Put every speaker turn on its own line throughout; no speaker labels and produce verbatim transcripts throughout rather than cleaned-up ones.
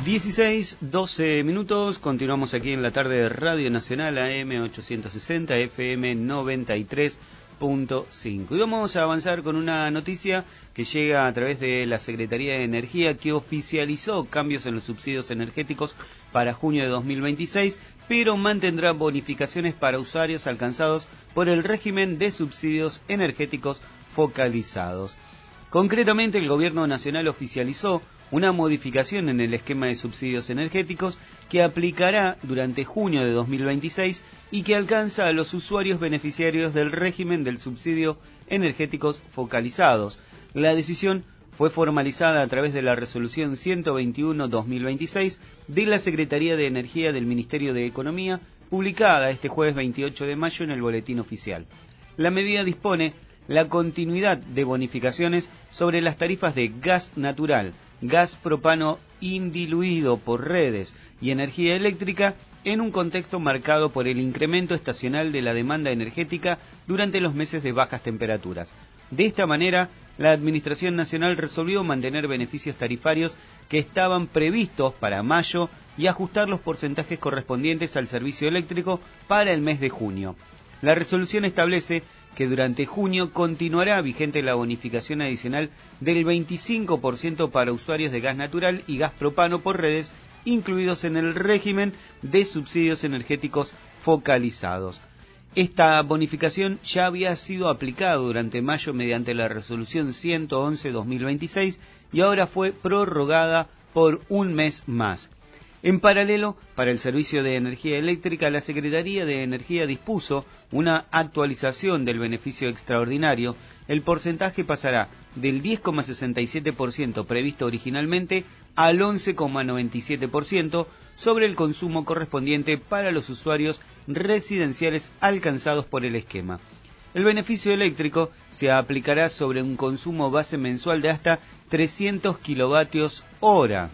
dieciséis, doce minutos, continuamos aquí en la tarde de Radio Nacional A M ochocientos sesenta, F M noventa y tres punto cinco. Y vamos a avanzar con una noticia que llega a través de la Secretaría de Energía, que oficializó cambios en los subsidios energéticos para junio de dos mil veintiséis, pero mantendrá bonificaciones para usuarios alcanzados por el régimen de subsidios energéticos focalizados. Concretamente, el Gobierno Nacional oficializó una modificación en el esquema de subsidios energéticos que aplicará durante junio de dos mil veintiséis y que alcanza a los usuarios beneficiarios del régimen del subsidio energéticos focalizados. La decisión fue formalizada a través de la resolución ciento veintiuno barra dos mil veintiséis de la Secretaría de Energía del Ministerio de Economía, publicada este jueves veintiocho de mayo en el Boletín Oficial. La medida dispone la continuidad de bonificaciones sobre las tarifas de gas natural, gas propano indiluido por redes y energía eléctrica en un contexto marcado por el incremento estacional de la demanda energética durante los meses de bajas temperaturas. De esta manera, la Administración Nacional resolvió mantener beneficios tarifarios que estaban previstos para mayo y ajustar los porcentajes correspondientes al servicio eléctrico para el mes de junio. La resolución establece que durante junio continuará vigente la bonificación adicional del veinticinco por ciento para usuarios de gas natural y gas propano por redes, incluidos en el régimen de subsidios energéticos focalizados. Esta bonificación ya había sido aplicada durante mayo mediante la resolución ciento once barra dos mil veintiséis y ahora fue prorrogada por un mes más. En paralelo, para el servicio de energía eléctrica, la Secretaría de Energía dispuso una actualización del beneficio extraordinario. El porcentaje pasará del diez coma sesenta y siete por ciento previsto originalmente al once coma noventa y siete por ciento sobre el consumo correspondiente para los usuarios residenciales alcanzados por el esquema. El beneficio eléctrico se aplicará sobre un consumo base mensual de hasta trescientos kilovatios hora.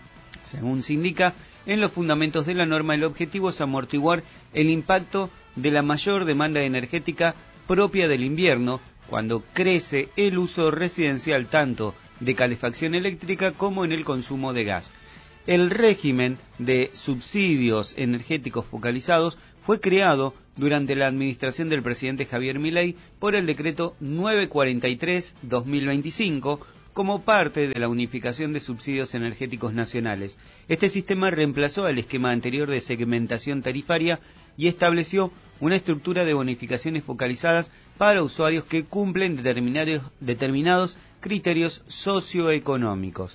Según se indica en los fundamentos de la norma, el objetivo es amortiguar el impacto de la mayor demanda energética propia del invierno, cuando crece el uso residencial tanto de calefacción eléctrica como en el consumo de gas. El régimen de subsidios energéticos focalizados fue creado durante la administración del presidente Javier Milei por el decreto novecientos cuarenta y tres barra dos mil veinticinco, como parte de la unificación de subsidios energéticos nacionales. Este sistema reemplazó al esquema anterior de segmentación tarifaria y estableció una estructura de bonificaciones focalizadas para usuarios que cumplen determinados, determinados criterios socioeconómicos.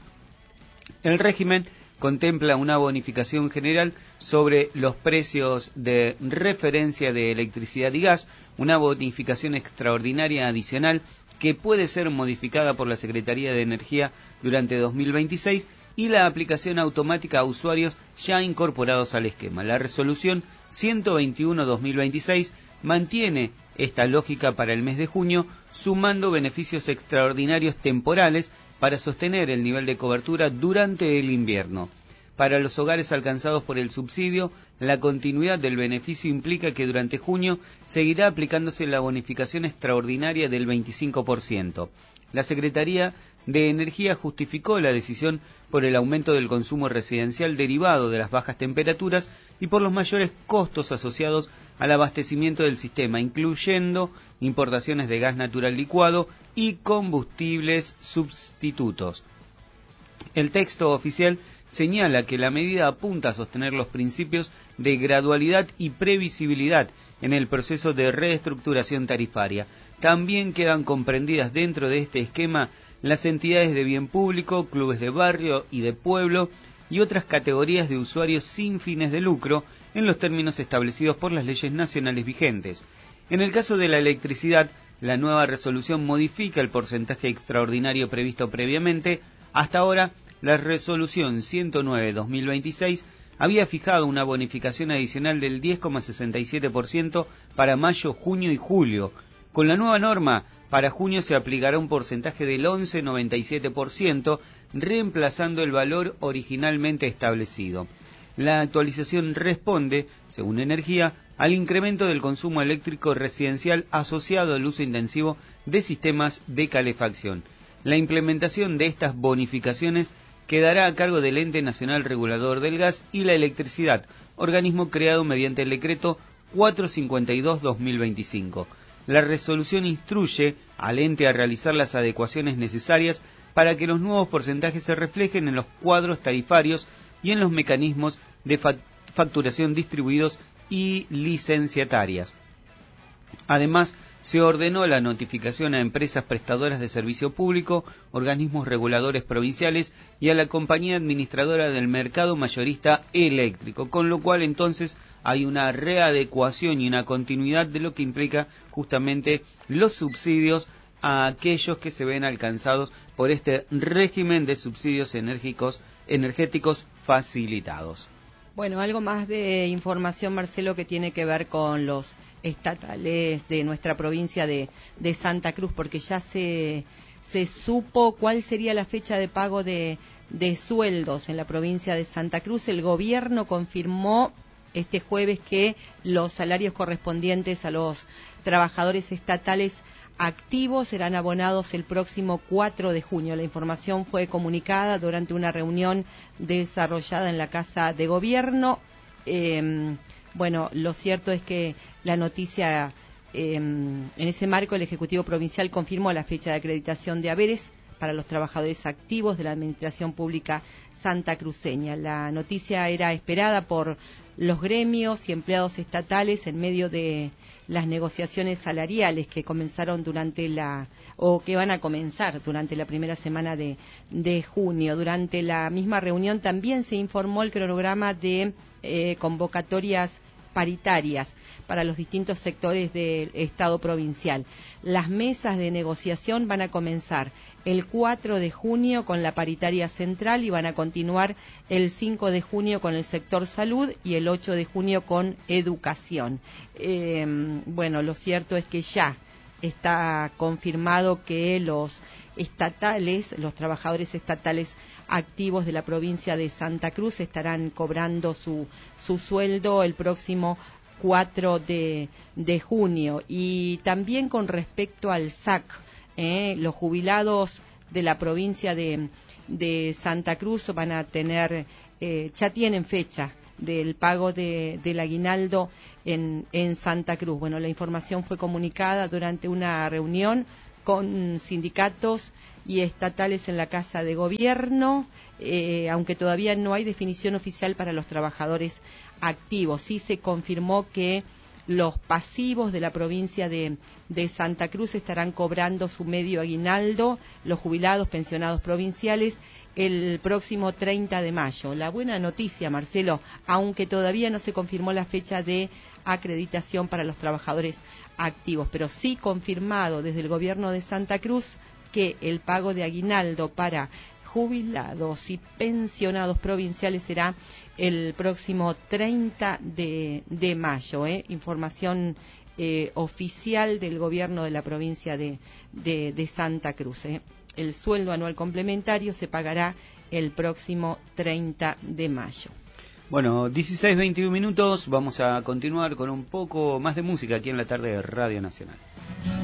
El régimen contempla una bonificación general sobre los precios de referencia de electricidad y gas, una bonificación extraordinaria adicional que puede ser modificada por la Secretaría de Energía durante dos mil veintiséis y la aplicación automática a usuarios ya incorporados al esquema. La resolución ciento veintiuno barra dos mil veintiséis mantiene esta lógica para el mes de junio, sumando beneficios extraordinarios temporales para sostener el nivel de cobertura durante el invierno. Para los hogares alcanzados por el subsidio, la continuidad del beneficio implica que durante junio seguirá aplicándose la bonificación extraordinaria del veinticinco por ciento. La Secretaría de Energía justificó la decisión por el aumento del consumo residencial derivado de las bajas temperaturas y por los mayores costos asociados al abastecimiento del sistema, incluyendo importaciones de gas natural licuado y combustibles sustitutos. El texto oficial señala que la medida apunta a sostener los principios de gradualidad y previsibilidad en el proceso de reestructuración tarifaria. También quedan comprendidas dentro de este esquema las entidades de bien público, clubes de barrio y de pueblo y otras categorías de usuarios sin fines de lucro en los términos establecidos por las leyes nacionales vigentes. En el caso de la electricidad, la nueva resolución modifica el porcentaje extraordinario previsto previamente. Hasta ahora, la resolución ciento nueve barra dos mil veintiséis había fijado una bonificación adicional del diez coma sesenta y siete por ciento para mayo, junio y julio. Con la nueva norma, para junio se aplicará un porcentaje del once coma noventa y siete por ciento, reemplazando el valor originalmente establecido. La actualización responde, según Energía, al incremento del consumo eléctrico residencial asociado al uso intensivo de sistemas de calefacción. La implementación de estas bonificaciones quedará a cargo del Ente Nacional Regulador del Gas y la Electricidad, organismo creado mediante el decreto cuatrocientos cincuenta y dos barra dos mil veinticinco. La resolución instruye al ente a realizar las adecuaciones necesarias para que los nuevos porcentajes se reflejen en los cuadros tarifarios y en los mecanismos de facturación distribuidos y licenciatarias. Además, se ordenó la notificación a empresas prestadoras de servicio público, organismos reguladores provinciales y a la compañía administradora del mercado mayorista eléctrico, con lo cual entonces hay una readecuación y una continuidad de lo que implica justamente los subsidios a aquellos que se ven alcanzados por este régimen de subsidios enérgicos, energéticos facilitados.
Bueno, algo más de información, Marcelo, que tiene que ver con los estatales de nuestra provincia de, de Santa Cruz, porque ya se, se supo cuál sería la fecha de pago de, de sueldos en la provincia de Santa Cruz. El gobierno confirmó este jueves que los salarios correspondientes a los trabajadores estatales activos serán abonados el próximo cuatro de junio. La información fue comunicada durante una reunión desarrollada en la Casa de Gobierno. Eh, bueno, lo cierto es que la noticia, eh, en ese marco, el Ejecutivo Provincial confirmó la fecha de acreditación de haberes para los trabajadores activos de la Administración Pública santacruceña. La noticia era esperada por los gremios y empleados estatales en medio de las negociaciones salariales que comenzaron durante la, o que van a comenzar durante la primera semana de, de junio. Durante la misma reunión también se informó el cronograma de eh, convocatorias paritarias para los distintos sectores del Estado provincial. Las mesas de negociación van a comenzar el cuatro de junio con la paritaria central y van a continuar el cinco de junio con el sector salud y el ocho de junio con educación. Eh, bueno, lo cierto es que ya está confirmado que los estatales, los trabajadores estatales activos de la provincia de Santa Cruz estarán cobrando su, su sueldo el próximo cuatro de junio. Y también con respecto al S A C, eh, los jubilados de la provincia de, de Santa Cruz van a tener, eh, ya tienen fecha del pago de, del aguinaldo en, en Santa Cruz. Bueno, la información fue comunicada durante una reunión con sindicatos y estatales en la Casa de Gobierno, eh, aunque todavía no hay definición oficial para los trabajadores activos. Sí se confirmó que los pasivos de la provincia de, de Santa Cruz estarán cobrando su medio aguinaldo, los jubilados, pensionados provinciales, el próximo treinta de mayo. La buena noticia, Marcelo, aunque todavía no se confirmó la fecha de acreditación para los trabajadores activos, pero sí confirmado desde el gobierno de Santa Cruz que el pago de aguinaldo para jubilados y pensionados provinciales será el próximo treinta de mayo. ¿eh? Información eh, oficial del gobierno de la provincia de, de, de Santa Cruz. ¿eh? El sueldo anual complementario se pagará el próximo treinta de mayo.
Bueno, dieciséis veintiuno minutos, vamos a continuar con un poco más de música aquí en la tarde de Radio Nacional.